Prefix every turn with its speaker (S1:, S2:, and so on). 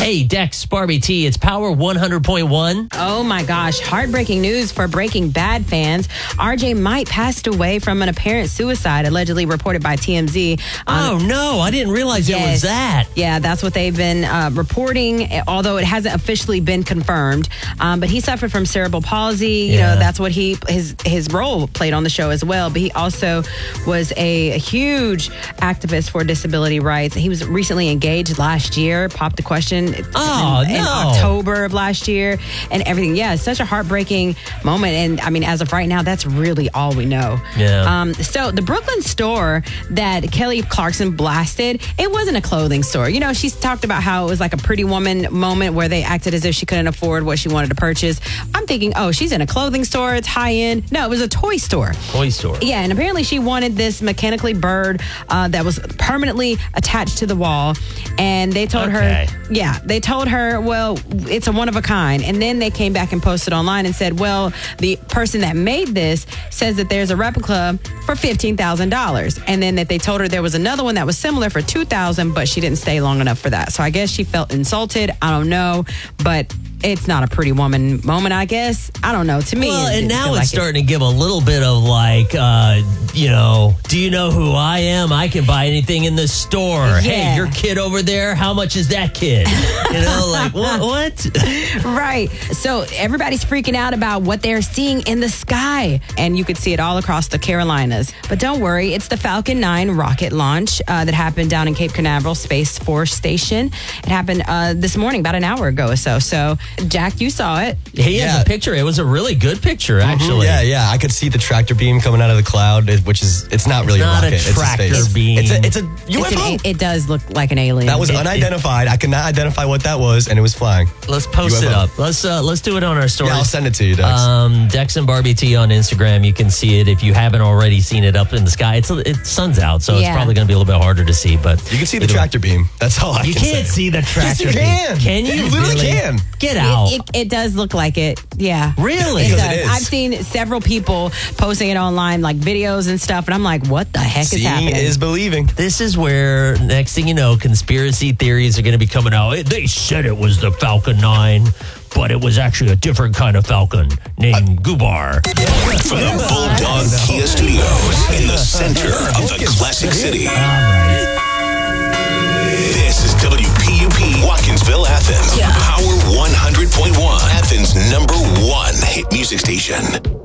S1: Hey, Dex, Barbie T, it's Power 100.1.
S2: Oh my gosh, heartbreaking news for Breaking Bad fans. RJ Might passed away from an apparent suicide, allegedly reported by TMZ.
S1: Oh no, I didn't realize it was that.
S2: Yeah, that's what they've been reporting, although it hasn't officially been confirmed. But he suffered from cerebral palsy. You know, that's what his role played on the show as well. But he also was a huge activist for disability rights. He was recently engaged last year, popped the question in October of last year and everything. Yeah, it's such a heartbreaking moment. And I mean, as of right now, that's really all we know.
S1: Yeah.
S2: So the Brooklyn store that Kelly Clarkson blasted, it wasn't a clothing store. You know, she's talked about how it was like a Pretty Woman moment where they acted as if she couldn't afford what she wanted to purchase. I'm thinking, oh, she's in a clothing store. It's high end. No, it was a toy store.
S1: Toy store.
S2: Yeah, and apparently she wanted this mechanically bird that was permanently attached to the wall. And they told her, well, it's a one of a kind. And then they came back and posted online and said, well, the person that made this says that there's a replica for $15,000. And then that they told her there was another one that was similar for $2,000, but she didn't stay long enough for that. So I guess she felt insulted. I don't know, but it's not a Pretty Woman moment, I guess. I don't know. To me,
S1: and now it's starting to give a little bit of like, do you know who I am? I can buy anything in the store.
S2: Yeah.
S1: Hey, your kid over there, how much is that kid? You know, like what?
S2: Right. So everybody's freaking out about what they're seeing in the sky. And you could see it all across the Carolinas. But don't worry, it's the Falcon 9 rocket launch that happened down in Cape Canaveral Space Force Station. It happened this morning, about an hour ago or so. So, Jack, you saw it.
S1: He has a picture. It was a really good picture, actually.
S3: Yeah. I could see the tractor beam coming out of the cloud, it's not really a rocket.
S1: It's a tractor beam.
S3: It's a UFO.
S2: It does look like an alien.
S3: That was unidentified. I could not identify what that was, and it was flying.
S1: Let's post it up. Let's do it on our story.
S3: Yeah, I'll send it to you, Dex.
S1: Dex and Barbie T on Instagram. You can see it if you haven't already seen it up in the sky. It's sun's out, so it's probably going to be a little bit harder to see. But
S3: you can see the tractor beam. That's all I can say.
S1: You can't see the tractor
S3: beam. Yes, you can.
S1: Can you?
S3: You literally can.
S1: Get out.
S2: It does look like it. Yeah.
S1: Really?
S2: It does.
S3: It is.
S2: I've seen several people posting it online, like videos and stuff, and I'm like, what the heck is happening?
S3: Seeing is believing.
S1: This is where, next thing you know, conspiracy theories are going to be coming out. They said it was the Falcon 9, but it was actually a different kind of Falcon named Gubar.
S4: From the Bulldog Kia Studios in the center of the Classic City.
S1: All right.
S4: This is WPUP Watkinsville, Athens. Power 100.1, Athens' #1 hit music station.